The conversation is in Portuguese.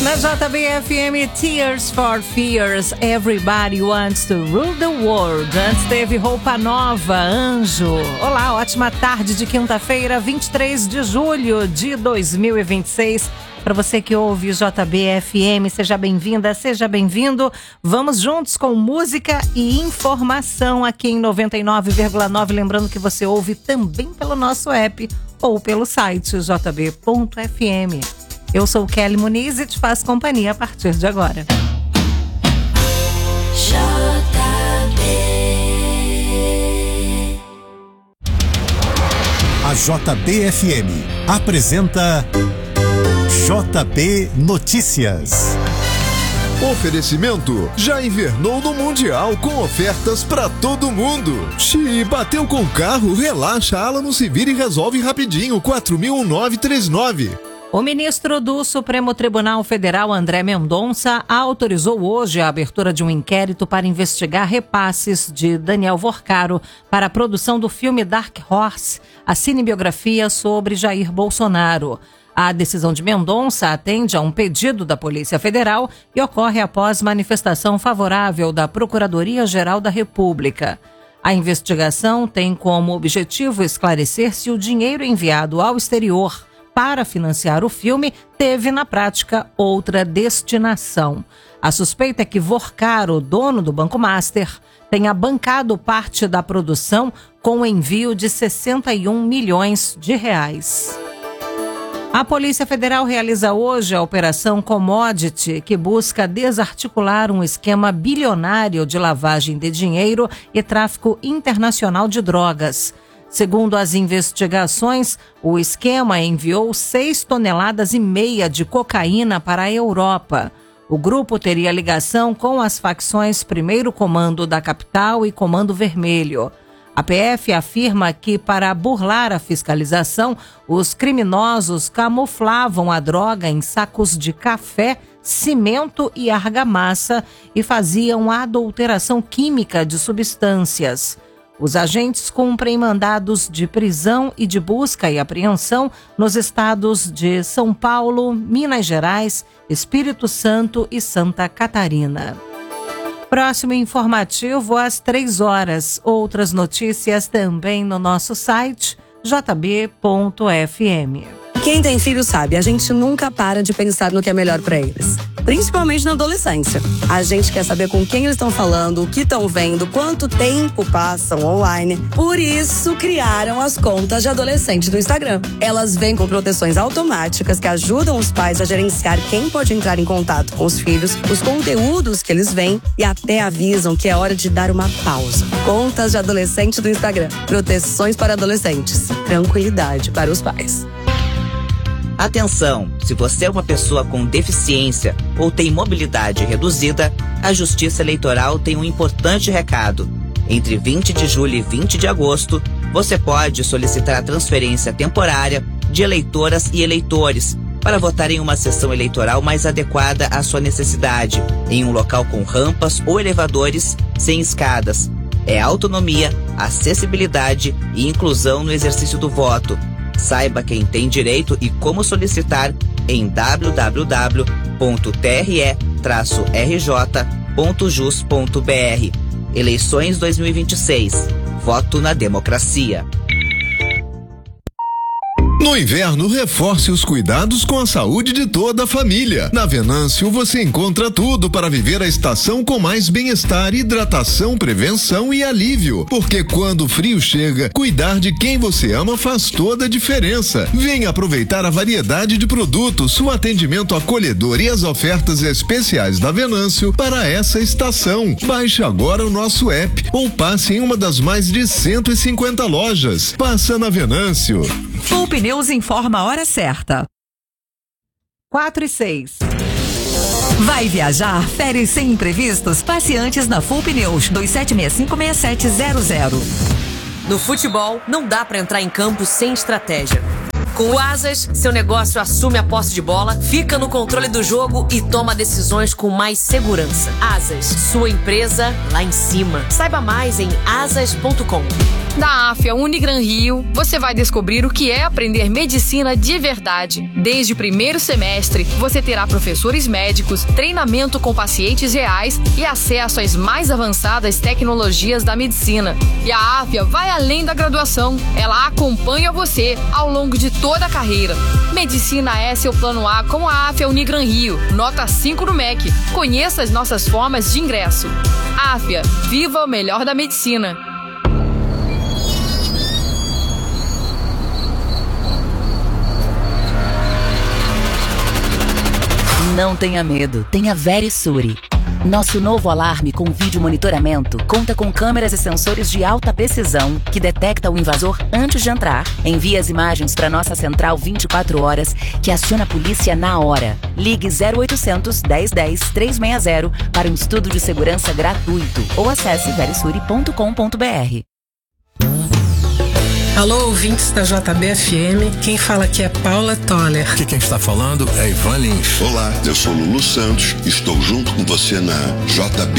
Na JBFM, Tears for Fears, Everybody Wants to Rule the World. Antes teve Roupa Nova, Anjo. Olá, ótima tarde de quinta-feira, 23 de julho de 2026. Para você que ouve JBFM, seja bem-vinda, seja bem-vindo. Vamos juntos com música e informação aqui em 99,9. Lembrando que você ouve também pelo nosso app ou pelo site jb.fm. Eu sou Kelly Muniz e te faço companhia a partir de agora. A JBFM apresenta JB Notícias. Oferecimento: já invernou no Mundial com ofertas pra todo mundo. Se bateu com o carro, relaxa, a Ala não se vira e resolve rapidinho. 4.1939. O ministro do Supremo Tribunal Federal, André Mendonça, autorizou hoje a abertura de um inquérito para investigar repasses de Daniel Vorcaro para a produção do filme Dark Horse, a cinebiografia sobre Jair Bolsonaro. A decisão de Mendonça atende a um pedido da Polícia Federal e ocorre após manifestação favorável da Procuradoria-Geral da República. A investigação tem como objetivo esclarecer se o dinheiro enviado ao exterior para financiar o filme teve, na prática, outra destinação. A suspeita é que Vorcaro, dono do Banco Master, tenha bancado parte da produção com o envio de 61 milhões de reais. A Polícia Federal realiza hoje a Operação Commodity, que busca desarticular um esquema bilionário de lavagem de dinheiro e tráfico internacional de drogas. Segundo as investigações, o esquema enviou 6,5 toneladas de cocaína para a Europa. O grupo teria ligação com as facções Primeiro Comando da Capital e Comando Vermelho. A PF afirma que, para burlar a fiscalização, os criminosos camuflavam a droga em sacos de café, cimento e argamassa e faziam a adulteração química de substâncias. Os agentes cumprem mandados de prisão e de busca e apreensão nos estados de São Paulo, Minas Gerais, Espírito Santo e Santa Catarina. Próximo informativo às 3 horas. Outras notícias também no nosso site jb.fm. Quem tem filho sabe, a gente nunca para de pensar no que é melhor para eles. Principalmente na adolescência. A gente quer saber com quem eles estão falando, o que estão vendo, quanto tempo passam online. Por isso, criaram as contas de adolescente do Instagram. Elas vêm com proteções automáticas que ajudam os pais a gerenciar quem pode entrar em contato com os filhos, os conteúdos que eles veem e até avisam que é hora de dar uma pausa. Contas de adolescente do Instagram. Proteções para adolescentes. Tranquilidade para os pais. Atenção! Se você é uma pessoa com deficiência ou tem mobilidade reduzida, a Justiça Eleitoral tem um importante recado. Entre 20 de julho e 20 de agosto, você pode solicitar a transferência temporária de eleitoras e eleitores para votar em uma sessão eleitoral mais adequada à sua necessidade, em um local com rampas ou elevadores sem escadas. É autonomia, acessibilidade e inclusão no exercício do voto. Saiba quem tem direito e como solicitar em www.tre-rj.jus.br. Eleições 2026. Voto na democracia. No inverno, reforce os cuidados com a saúde de toda a família. Na Venâncio, você encontra tudo para viver a estação com mais bem-estar, hidratação, prevenção e alívio. Porque quando o frio chega, cuidar de quem você ama faz toda a diferença. Venha aproveitar a variedade de produtos, o atendimento acolhedor e as ofertas especiais da Venâncio para essa estação. Baixe agora o nosso app ou passe em uma das mais de 150 lojas. Passa na Venâncio. Full Pneus informa a hora certa. 4:06. Vai viajar? Férias sem imprevistos? Passe antes na Full Pneus 2765-6700. No futebol, não dá pra entrar em campo sem estratégia. Com o Asas, seu negócio assume a posse de bola, fica no controle do jogo e toma decisões com mais segurança. Asas, sua empresa lá em cima. Saiba mais em asas.com. Da AFIA Unigran Rio, você vai descobrir o que é aprender medicina de verdade. Desde o primeiro semestre, você terá professores médicos, treinamento com pacientes reais e acesso às mais avançadas tecnologias da medicina. E a AFIA vai além da graduação. Ela acompanha você ao longo de toda a carreira. Medicina é seu plano A com a AFIA Unigran Rio. Nota 5 no MEC. Conheça as nossas formas de ingresso. AFIA, viva o melhor da medicina. Não tenha medo, tenha Verisuri. Nosso novo alarme com vídeo monitoramento conta com câmeras e sensores de alta precisão que detecta o invasor antes de entrar. Envia as imagens para nossa central 24 horas que aciona a polícia na hora. Ligue 0800 1010 360 para um estudo de segurança gratuito ou acesse verisuri.com.br. Alô, ouvintes da JBFM, quem fala aqui é Paula Toller. Aqui quem está falando é Ivan Lins. Olá, eu sou Lulu Santos, estou junto com você na JB